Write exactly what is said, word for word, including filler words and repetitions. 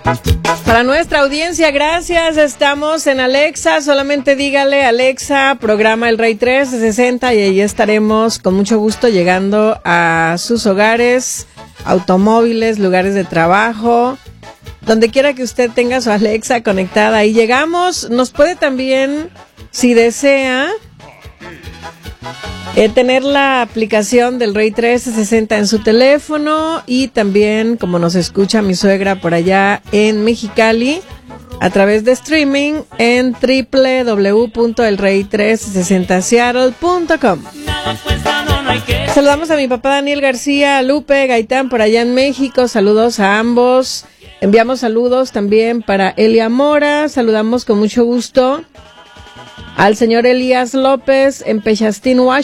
Para nuestra audiencia, gracias. Estamos en Alexa. Solamente dígale, Alexa, programa el Rey trescientos sesenta y ahí estaremos con mucho gusto llegando a sus hogares, automóviles, lugares de trabajo, donde quiera que usted tenga su Alexa conectada. Ahí llegamos. Nos puede también, si desea, Eh, tener la aplicación del Rey trescientos sesenta en su teléfono y también, como nos escucha mi suegra por allá en Mexicali, a través de streaming en doble u doble u doble u punto el rey trescientos sesenta seattle punto com. Saludamos a mi papá Daniel García, a Lupe Gaitán por allá en México, saludos a ambos. Enviamos saludos también para Elia Mora, saludamos con mucho gusto al señor Elías López en Pechastín, Washington.